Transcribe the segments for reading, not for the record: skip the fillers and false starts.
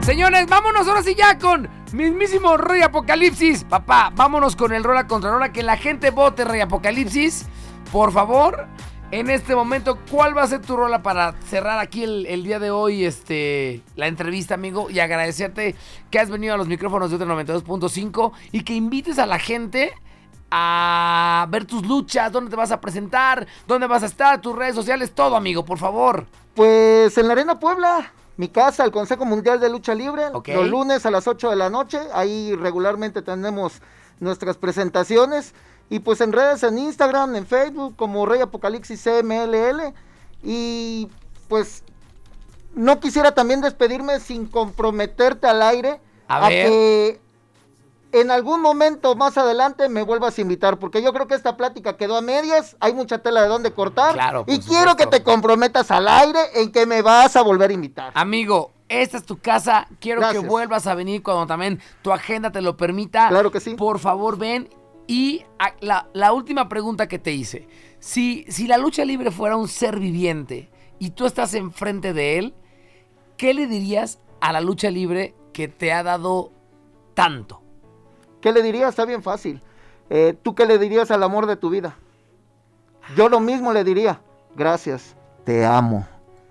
Señores, vámonos ahora sí ya con mismísimo Rey Apocalipsis. Papá, vámonos con el rola contra rola. Que la gente vote, Rey Apocalipsis. Por favor, en este momento, ¿cuál va a ser tu rola para cerrar aquí el día de hoy la entrevista, amigo? Y agradecerte que has venido a los micrófonos de Ultra 92.5 y que invites a la gente a ver tus luchas, dónde te vas a presentar, dónde vas a estar, tus redes sociales, todo, amigo, por favor. Pues en la Arena Puebla, mi casa, el Consejo Mundial de Lucha Libre, Okay. Los lunes a las 8 de la noche, ahí regularmente tenemos nuestras presentaciones, y pues en redes, en Instagram, en Facebook, como Rey Apocalipsis CMLL, y pues no quisiera también despedirme sin comprometerte al aire A ver. que en algún momento más adelante me vuelvas a invitar, porque yo creo que esta plática quedó a medias, hay mucha tela de dónde cortar, Claro, por y quiero que supuesto. te comprometas al aire en que me vas a volver a invitar. Amigo, esta es tu casa, quiero Gracias. que vuelvas a venir cuando también tu agenda te lo permita. Claro que sí. Por favor, ven. Y la última pregunta que te hice, si la lucha libre fuera un ser viviente y tú estás enfrente de él, ¿qué le dirías a la lucha libre que te ha dado tanto? ¿Qué le dirías? Está bien fácil. ¿Tú qué le dirías al amor de tu vida? Yo lo mismo le diría. Gracias, te amo.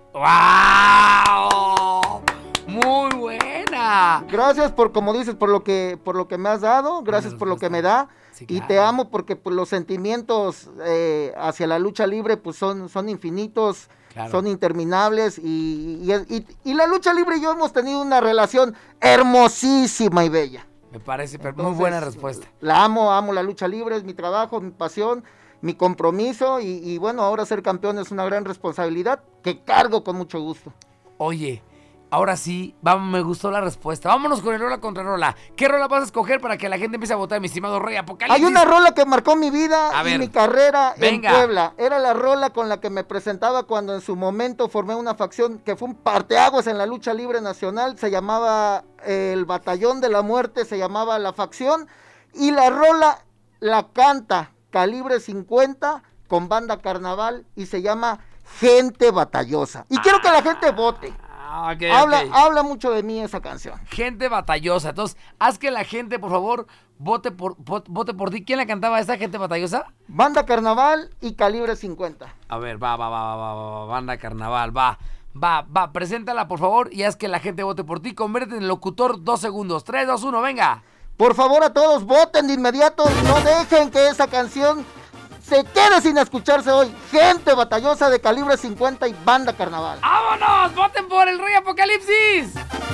¡Wow! Muy buena. Gracias por, como dices, por lo que me has dado. Gracias por lo que me da. Sí, Y claro. te amo porque pues, los sentimientos hacia la lucha libre pues son infinitos, Claro. son interminables. Y la lucha libre y yo hemos tenido una relación hermosísima y bella. Me parece muy Entonces, buena respuesta. La amo la lucha libre, es mi trabajo, mi pasión, mi compromiso y bueno, ahora ser campeón es una gran responsabilidad que cargo con mucho gusto. Oye, ahora sí, me gustó la respuesta. Vámonos con el rola contra rola. ¿Qué rola vas a escoger para que la gente empiece a votar, mi estimado Rey Apocalipsis? Hay una rola que marcó mi vida A y ver, mi carrera venga. en Puebla. Era la rola con la que me presentaba cuando en su momento formé una facción que fue un parteaguas en la lucha libre nacional. Se llamaba el Batallón de la Muerte, se llamaba la facción. Y la rola la canta Calibre 50 con Banda Carnaval y se llama Gente Batallosa. Y quiero que la gente vote. Okay, Habla mucho de mí esa canción. Gente batallosa. Entonces, haz que la gente, por favor, vote por ti. ¿Quién la cantaba esa gente batallosa? Banda Carnaval y Calibre 50. A ver, va, Banda Carnaval, va, preséntala, por favor, y haz que la gente vote por ti. Conviértete en locutor 2 segundos. 3, 2, 1, venga. Por favor, a todos, voten de inmediato y no dejen que esa canción se quede sin escucharse hoy. Gente batallosa de Calibre 50 y Banda Carnaval. ¡Vámonos! ¡Voten por el Rey Apocalipsis!